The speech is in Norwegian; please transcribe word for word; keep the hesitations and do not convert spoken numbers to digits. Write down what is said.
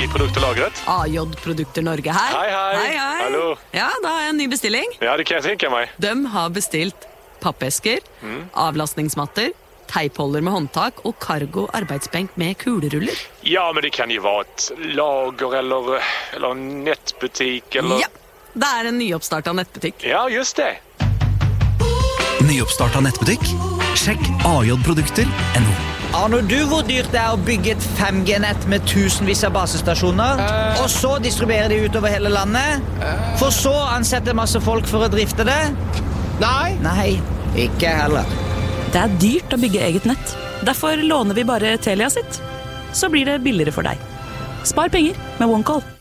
i produkterlagret. A J Produkter Norge her. Hei, hei. Hei, hei. Hallo. Ja, da har jeg en ny bestilling. Ja, det kan jeg tenke meg. De har bestilt pappesker, Mm. avlastningsmatter, teipholder med håndtak og cargo arbeidsbenk med kuleruller. Ja, men det kan jo være et lager eller, eller en nettbutikk eller... Ja, det er en nyoppstartet nettbutikk. Ja, just det. Nyoppstarta nettbutikk? Sjekk a j produkter punktum no. Aner du hvor dyrt det er å bygge et fem G-nett med tusenvis av basestasjoner, og så distribuere de utover hele landet, for så å ansette masse folk for å drifte det? Nei. Nei, ikke heller. Det er dyrt å bygge eget nett. Derfor låner vi bare Telia sitt. Så blir det billigere for deg. Spar penger med OneCall.